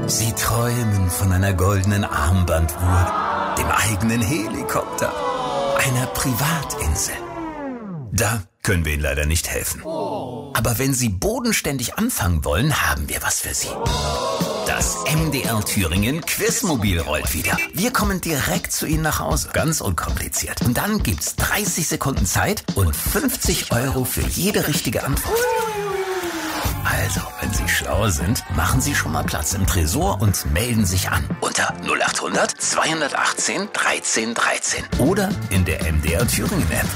Sie träumen von einer goldenen Armbanduhr, dem eigenen Helikopter, einer Privatinsel. Da können wir Ihnen leider nicht helfen. Aber wenn Sie bodenständig anfangen wollen, haben wir was für Sie. Das MDR Thüringen Quizmobil rollt wieder. Wir kommen direkt zu Ihnen nach Hause, ganz unkompliziert. Und dann gibt's 30 Sekunden Zeit und 50 € für jede richtige Antwort. Also, wenn Sie schlau sind, machen Sie schon mal Platz im Tresor und melden sich an. Unter 0800 218 1313 oder in der MDR Thüringen App.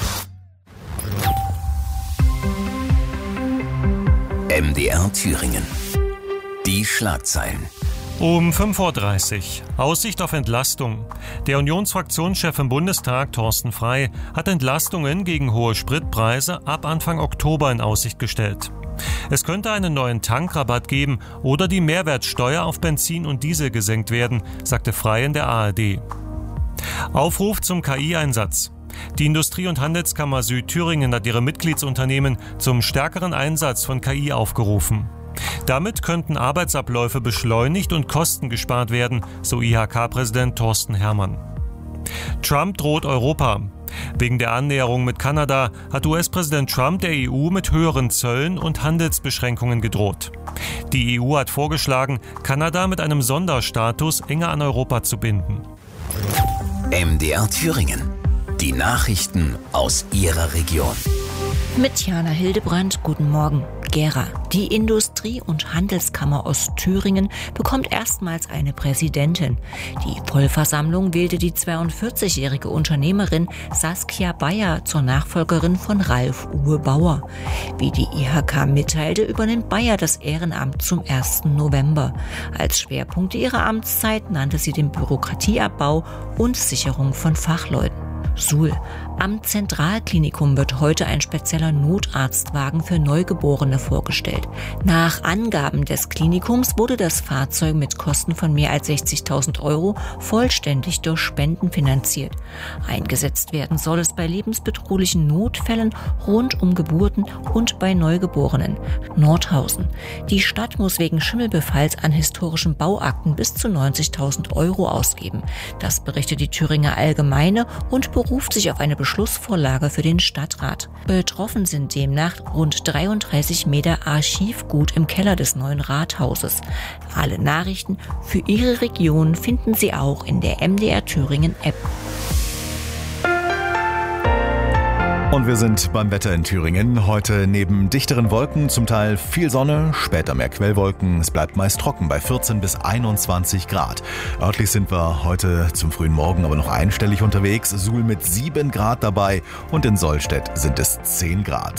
MDR Thüringen. Die Schlagzeilen. Um 5:30 Uhr. Aussicht auf Entlastung. Der Unionsfraktionschef im Bundestag, Thorsten Frey, hat Entlastungen gegen hohe Spritpreise ab Anfang Oktober in Aussicht gestellt. Es könnte einen neuen Tankrabatt geben oder die Mehrwertsteuer auf Benzin und Diesel gesenkt werden, sagte Frey in der ARD. Aufruf zum KI-Einsatz. Die Industrie- und Handelskammer Südthüringen hat ihre Mitgliedsunternehmen zum stärkeren Einsatz von KI aufgerufen. Damit könnten Arbeitsabläufe beschleunigt und Kosten gespart werden, so IHK-Präsident Thorsten Herrmann. Trump droht Europa. Wegen der Annäherung mit Kanada hat US-Präsident Trump der EU mit höheren Zöllen und Handelsbeschränkungen gedroht. Die EU hat vorgeschlagen, Kanada mit einem Sonderstatus enger an Europa zu binden. MDR Thüringen. Die Nachrichten aus Ihrer Region. Mit Jana Hildebrand, guten Morgen. Gera. Die Industrie- und Handelskammer Ostthüringen bekommt erstmals eine Präsidentin. Die Vollversammlung wählte die 42-jährige Unternehmerin Saskia Bayer zur Nachfolgerin von Ralf Uwe Bauer. Wie die IHK mitteilte, übernimmt Bayer das Ehrenamt zum 1. November. Als Schwerpunkte ihrer Amtszeit nannte sie den Bürokratieabbau und Sicherung von Fachleuten. Suhl. Am Zentralklinikum wird heute ein spezieller Notarztwagen für Neugeborene vorgestellt. Nach Angaben des Klinikums wurde das Fahrzeug mit Kosten von mehr als 60.000 € vollständig durch Spenden finanziert. Eingesetzt werden soll es bei lebensbedrohlichen Notfällen rund um Geburten und bei Neugeborenen. Nordhausen. Die Stadt muss wegen Schimmelbefalls an historischen Bauakten bis zu 90.000 € ausgeben. Das berichtet die Thüringer Allgemeine und beruft sich auf eine Beschlussvorlage für den Stadtrat. Betroffen sind demnach rund 33 Meter Archivgut im Keller des neuen Rathauses. Alle Nachrichten für Ihre Region finden Sie auch in der MDR Thüringen App. Und wir sind beim Wetter in Thüringen. Heute neben dichteren Wolken zum Teil viel Sonne, später mehr Quellwolken. Es bleibt meist trocken bei 14 bis 21 Grad. Örtlich sind wir heute zum frühen Morgen aber noch einstellig unterwegs. Suhl mit 7 Grad dabei und in Sollstedt sind es 10 Grad.